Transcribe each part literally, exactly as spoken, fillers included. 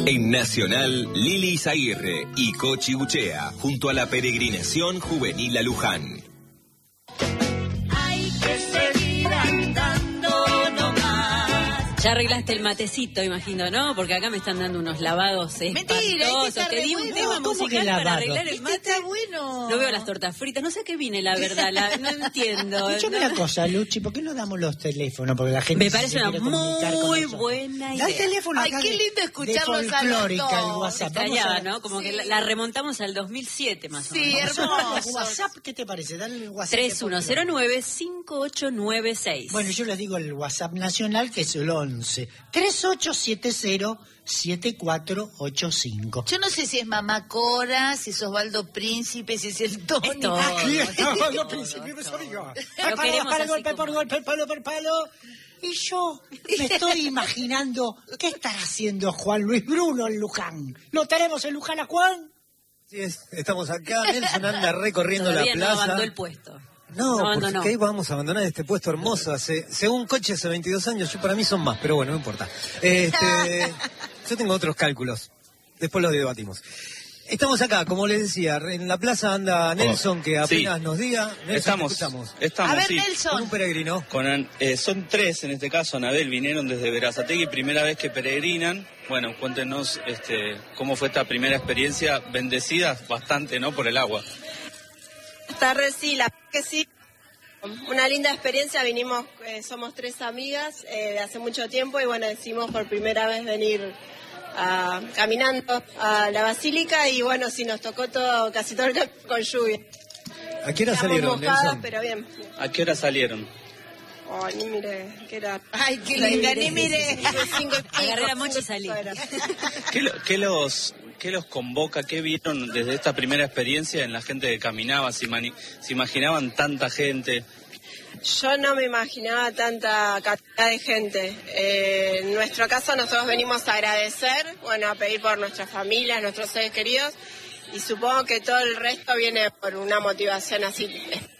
En Nacional, Lili Izaguirre y Cochi Buchea, junto a la peregrinación juvenil a Luján. Hay que seguir andando nomás. Ya arreglaste el matecito, imagino, ¿no? Porque acá me están dando unos lavados espantosos. Te di un tema musical para arreglar el mate. Está bueno. No veo las tortas fritas, no sé a qué viene, la verdad, la, no entiendo. Escúchame una cosa, Luchi, ¿por qué no damos los teléfonos? Porque la gente me parece una muy buena idea. Da el teléfono Ay, acá qué de, lindo escucharlos de a los folclórica, el dos. WhatsApp. Extrañaba, A... ¿no? Como sí. que la, la remontamos al dos mil siete, más sí, o menos. Sí, hermoso. WhatsApp, ¿qué te parece? Dale el WhatsApp. tres uno cero nueve, cinco ocho nueve seis. Bueno, yo les digo el WhatsApp nacional, que es el once, treinta y ocho setenta, setenta y cuatro ochenta y cinco. Yo no sé si es Mamá Cora, si es Osvaldo Príncipe, si es el Tony. Es todo. Aquí es todo, estamos, es los todo, principios, es todo. amigos. Lo queremos Para así golpe como- por golpe, palo por palo. Y yo me estoy imaginando qué estará haciendo Juan Luis Bruno en Luján. ¿Lo tenemos en Luján a Juan? Sí, es, estamos acá, Nelson anda recorriendo Todavía la no plaza. abandonó el puesto. No, No abandonó. porque ahí vamos a abandonar este puesto hermoso. Hace, según Coche, hace veintidós años, yo para mí son más, pero bueno, no importa. Este, yo tengo otros cálculos, después los debatimos. Estamos acá, como les decía, en la plaza anda Nelson, que apenas Sí. nos diga. Nelson, Estamos, te escuchamos. estamos, A ver, sí. Nelson. Con un peregrino. Con, eh, son tres en este caso, Anabel, vinieron desde Verazategui, primera vez que peregrinan. Bueno, cuéntenos este, cómo fue esta primera experiencia, bendecidas bastante, ¿no?, por el agua. Buenas tardes, sí, la verdad que sí. Una linda experiencia, vinimos, eh, somos tres amigas eh, de hace mucho tiempo y bueno, decidimos por primera vez venir a, caminando a la Basílica y bueno, sí, nos tocó todo, casi todo el camino con lluvia. ¿A qué hora Estamos salieron, mojadas, Nelson? pero bien. ¿A qué hora salieron? Ay, ni mire, que era... Ay, qué linda, ni mire. Cinco y pico, Agarré la mocha y cinco salí. era. ¿Qué, lo- qué los, ¿Qué los convoca? ¿Qué vieron desde esta primera experiencia en la gente que caminaba? ¿Se, imani- se imaginaban tanta gente? Yo no me imaginaba tanta cantidad de gente. Eh, en nuestro caso nosotros venimos a agradecer, bueno, a pedir por nuestras familias, nuestros seres queridos, y supongo que todo el resto viene por una motivación así,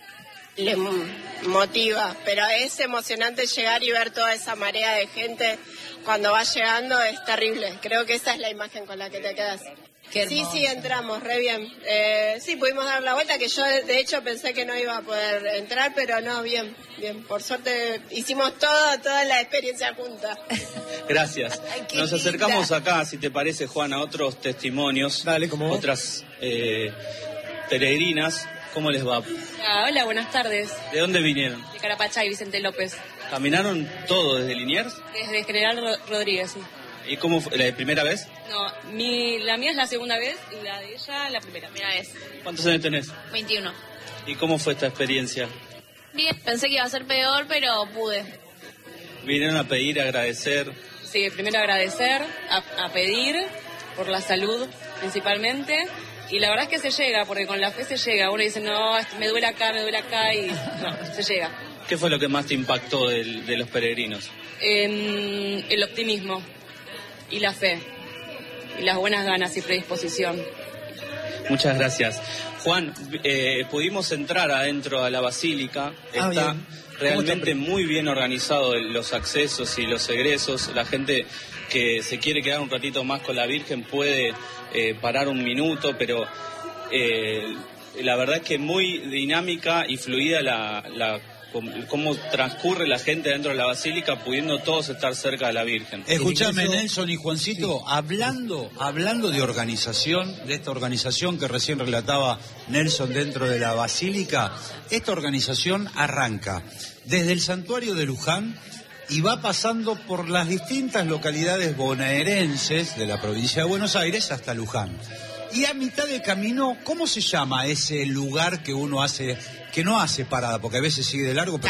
les motiva, pero es emocionante llegar y ver toda esa marea de gente cuando va llegando, es terrible. Creo que esa es la imagen con la que te quedas. Qué Sí, hermoso. sí, entramos, re bien. Eh, sí, pudimos dar la vuelta, que yo de de hecho pensé que no iba a poder entrar, pero no, bien, bien. Por suerte hicimos todo, toda la experiencia juntas. Gracias. Ay, qué Nos linda. acercamos acá, si te parece, Juan, a otros testimonios. Dale, ¿cómo? Otras eh, peregrinas. ¿Cómo les va? Ah, hola, buenas tardes. ¿De dónde vinieron? De Carapachay, Vicente López. ¿Caminaron todo desde Liniers? Desde General Ro- Rodríguez, sí. ¿Y cómo fue? ¿La primera vez? No, mi, la mía es la segunda vez y la de ella la primera. Primera vez. ¿Cuántos años tenés? veintiuno. ¿Y cómo fue esta experiencia? Bien, pensé que iba a ser peor, pero pude. ¿Vinieron a pedir, a agradecer? Sí, primero agradecer, a, a pedir por la salud principalmente. Y la verdad es que se llega, porque con la fe se llega. Uno dice, no, me duele acá, me duele acá, y no, se llega. ¿Qué fue lo que más te impactó del- de los peregrinos? En el optimismo y la fe y las buenas ganas y predisposición. Muchas gracias. Juan, eh, pudimos entrar adentro a la basílica. Ah, Está bien. realmente muy bien organizado el- los accesos y los egresos. La gente que se quiere quedar un ratito más con la Virgen puede eh, parar un minuto, pero eh, la verdad es que muy dinámica y fluida la, la cómo transcurre la gente dentro de la basílica, pudiendo todos estar cerca de la Virgen. Escuchame, El ingreso- Nelson y Juancito, hablando, hablando de organización, de esta organización que recién relataba Nelson dentro de la Basílica, esta organización arranca desde el santuario de Luján y va pasando por las distintas localidades bonaerenses de la provincia de Buenos Aires hasta Luján. Y a mitad de camino, ¿cómo se llama ese lugar que uno hace, que no hace parada, porque a veces sigue de largo, pero